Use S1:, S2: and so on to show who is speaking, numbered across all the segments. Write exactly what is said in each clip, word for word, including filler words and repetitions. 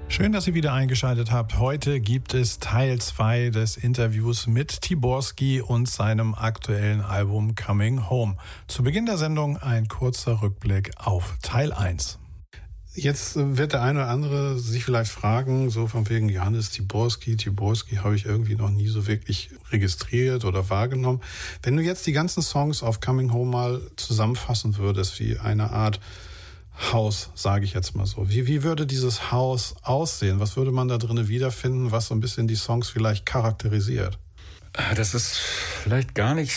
S1: Schön, dass ihr wieder eingeschaltet habt. Heute gibt es Teil zwei des Interviews mit Tiborski und seinem aktuellen Album Coming Home. Zu Beginn der Sendung ein kurzer Rückblick auf Teil eins. Jetzt wird der eine oder andere sich vielleicht fragen, so von wegen Johannes Tiborski, Tiborski habe ich irgendwie noch nie so wirklich registriert oder wahrgenommen. Wenn du jetzt die ganzen Songs auf Coming Home mal zusammenfassen würdest, wie eine Art Haus, sage ich jetzt mal so. Wie, wie würde dieses Haus aussehen? Was würde man da drinnen wiederfinden, was so ein bisschen die Songs vielleicht charakterisiert?
S2: Das ist vielleicht gar nicht,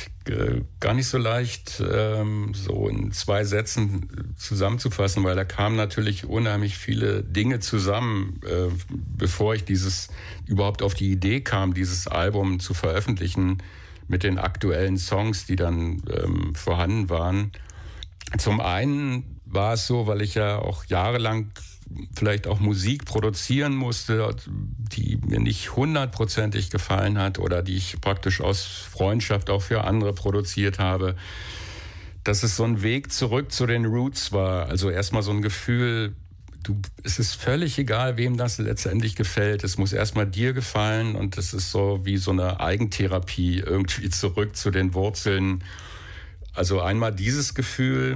S2: gar nicht so leicht, ähm, so in zwei Sätzen zusammenzufassen, weil da kamen natürlich unheimlich viele Dinge zusammen, äh, bevor ich dieses überhaupt auf die Idee kam, dieses Album zu veröffentlichen mit den aktuellen Songs, die dann ähm, vorhanden waren. Zum einen war es so, weil ich ja auch jahrelang vielleicht auch Musik produzieren musste, die mir nicht hundertprozentig gefallen hat oder die ich praktisch aus Freundschaft auch für andere produziert habe, dass es so ein Weg zurück zu den Roots war. Also erstmal so ein Gefühl, du, es ist völlig egal, wem das letztendlich gefällt. Es muss erstmal dir gefallen und es ist so wie so eine Eigentherapie, irgendwie zurück zu den Wurzeln. Also einmal dieses Gefühl.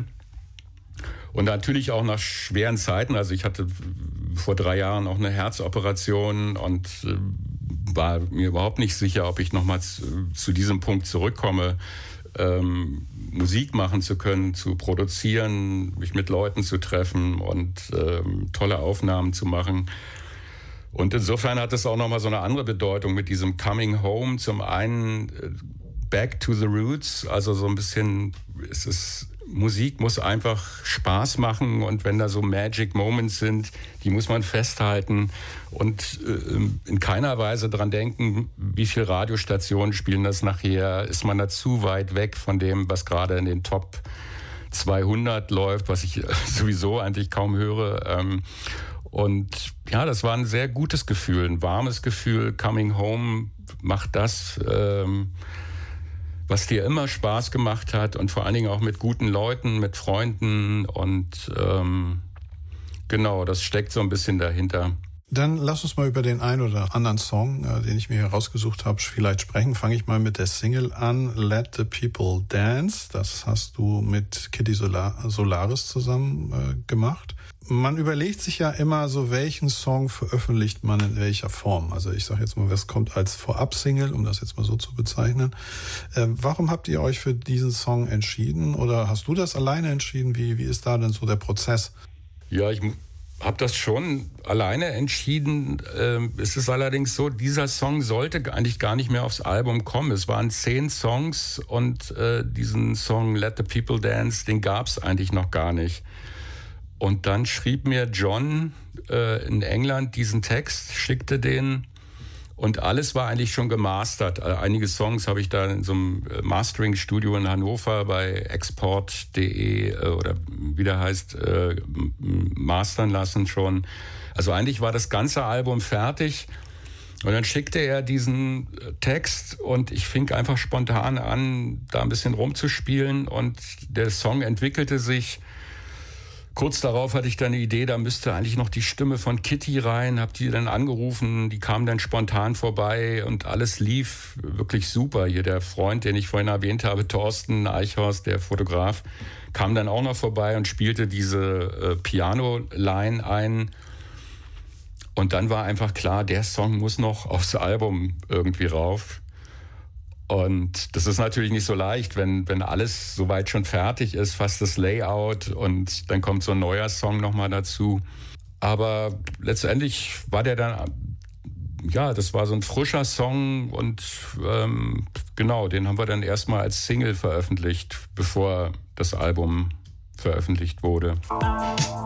S2: Und natürlich auch nach schweren Zeiten. Also ich hatte vor drei Jahren auch eine Herzoperation und war mir überhaupt nicht sicher, ob ich nochmal zu, zu diesem Punkt zurückkomme, ähm, Musik machen zu können, zu produzieren, mich mit Leuten zu treffen und ähm, tolle Aufnahmen zu machen. Und insofern hat es auch nochmal so eine andere Bedeutung mit diesem Coming Home. Zum einen äh, Back to the Roots, also so ein bisschen, es ist, Musik muss einfach Spaß machen und wenn da so Magic Moments sind, die muss man festhalten und äh, in keiner Weise dran denken, wie viele Radiostationen spielen das nachher, ist man da zu weit weg von dem, was gerade in den Top zweihundert läuft, was ich sowieso eigentlich kaum höre. Ähm, und ja, das war ein sehr gutes Gefühl, ein warmes Gefühl. Coming Home macht das, ähm, was dir immer Spaß gemacht hat und vor allen Dingen auch mit guten Leuten, mit Freunden und ähm, genau, das steckt so ein bisschen dahinter.
S1: Dann lass uns mal über den einen oder anderen Song, äh, den ich mir hier rausgesucht habe, vielleicht sprechen. Fange ich mal mit der Single an, Let the People Dance. Das hast du mit Kitty Solar- Solaris zusammen äh, gemacht. Man überlegt sich ja immer so, welchen Song veröffentlicht man in welcher Form. Also ich sage jetzt mal, was kommt als Vorab-Single, um das jetzt mal so zu bezeichnen. Äh, warum habt ihr euch für diesen Song entschieden? Oder hast du das alleine entschieden? Wie, wie ist da denn so der Prozess?
S2: Ja, ich habe das schon alleine entschieden. Ähm, es ist allerdings so, dieser Song sollte eigentlich gar nicht mehr aufs Album kommen. Es waren zehn Songs und äh, diesen Song Let the People Dance, den gab es eigentlich noch gar nicht. Und dann schrieb mir John äh, in England diesen Text, schickte den und alles war eigentlich schon gemastert. Also einige Songs habe ich da in so einem Mastering-Studio in Hannover bei export punkt de äh, oder wie der heißt, äh, mastern lassen schon. Also eigentlich war das ganze Album fertig und dann schickte er diesen Text und ich fing einfach spontan an, da ein bisschen rumzuspielen und der Song entwickelte sich. Kurz darauf hatte ich dann eine Idee, da müsste eigentlich noch die Stimme von Kitty rein, habe die dann angerufen, die kam dann spontan vorbei und alles lief wirklich super. Hier der Freund, den ich vorhin erwähnt habe, Thorsten Eichhorst, der Fotograf, kam dann auch noch vorbei und spielte diese äh, Piano-Line ein. Und dann war einfach klar, der Song muss noch aufs Album irgendwie rauf. Und das ist natürlich nicht so leicht, wenn, wenn alles soweit schon fertig ist, fast das Layout und dann kommt so ein neuer Song nochmal dazu. Aber letztendlich war der dann, ja, das war so ein frischer Song und ähm, genau, den haben wir dann erstmal als Single veröffentlicht, bevor das Album veröffentlicht wurde.